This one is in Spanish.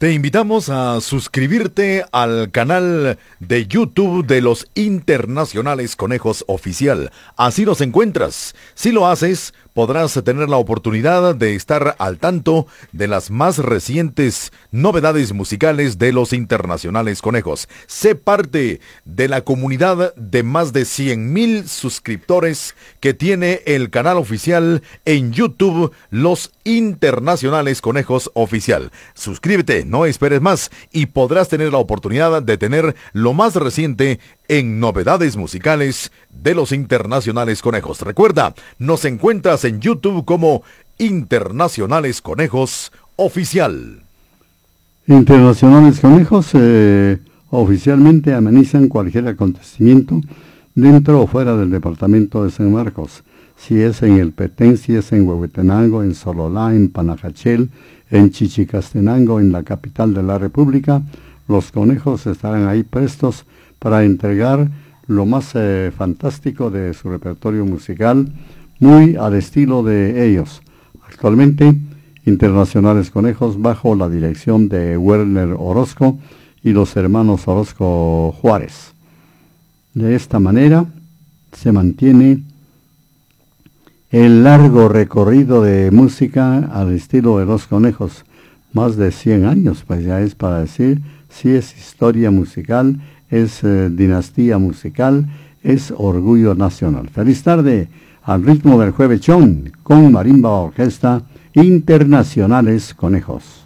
Te invitamos a suscribirte al canal de YouTube de los Internacionales Conejos Oficial. Así los encuentras. Si lo haces, podrás tener la oportunidad de estar al tanto de las más recientes novedades musicales de los Internacionales Conejos. Sé parte de la comunidad de más de 100,000 suscriptores que tiene el canal oficial en YouTube, Los Internacionales Conejos Oficial. Suscríbete, no esperes más, y podrás tener la oportunidad de tener lo más reciente en novedades musicales de los Internacionales Conejos. Recuerda, nos encuentras en YouTube como Internacionales Conejos Oficial. Internacionales Conejos oficialmente amenizan cualquier acontecimiento dentro o fuera del departamento de San Marcos. Si es en El Petén, si es en Huehuetenango, en Sololá, en Panajachel, en Chichicastenango, en la capital de la República, los conejos estarán ahí prestos para entregar lo más fantástico de su repertorio musical, muy al estilo de ellos. Actualmente, Internacionales Conejos, bajo la dirección de Werner Orozco y los hermanos Orozco Juárez. De esta manera se mantiene el largo recorrido de música al estilo de los conejos. Más de 100 años, pues ya es para decir, si es historia musical, es dinastía musical, es orgullo nacional. Feliz tarde, al ritmo del juevechón, con Marimba Orquesta Internacionales Conejos.